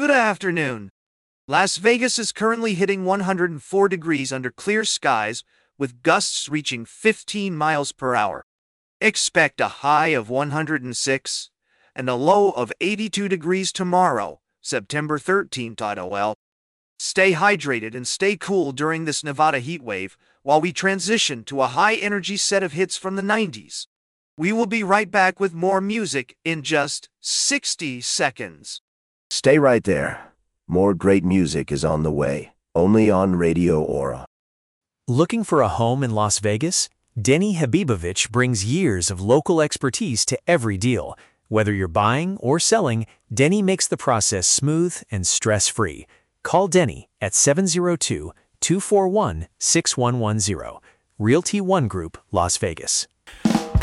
Good afternoon. Las Vegas is currently hitting 104 degrees under clear skies with gusts reaching 15 miles per hour. Expect a high of 106 and a low of 82 degrees tomorrow, September 13th. Stay hydrated and stay cool during this Nevada heat wave while we transition to a high-energy set of hits from the 90s. We will be right back with more music in just 60 seconds. Stay right there. More great music is on the way, only on Radio Aura. Looking for a home in Las Vegas? Denny Habibovich brings years of local expertise to every deal. Whether you're buying or selling, Denny makes the process smooth and stress-free. Call Denny at 702-241-6110. Realty One Group, Las Vegas.